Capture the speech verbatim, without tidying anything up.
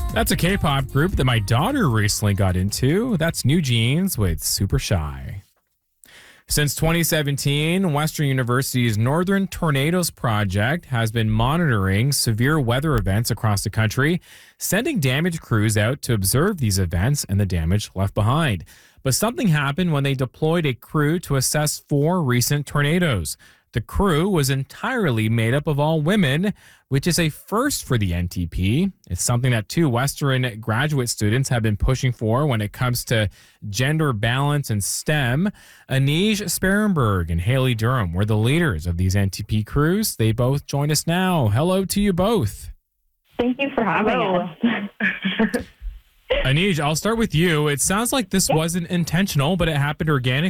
That's a K-pop group that my daughter recently got into. That's New Jeans with Super Shy. Since twenty seventeen, Western University's Northern Tornadoes Project has been monitoring severe weather events across the country, sending damage crews out to observe these events and the damage left behind. But something happened when they deployed a crew to assess four recent tornadoes. The crew was entirely made up of all women, which is a first for the N T P. It's something that two Western graduate students have been pushing for when it comes to gender balance in STEM. Aneej Sparenberg and Haley Durham were the leaders of these N T P crews. They both join us now. Hello to you both. Thank you for having Hello. us. Aneej, I'll start with you. It sounds like this Yep. wasn't intentional, but it happened organically.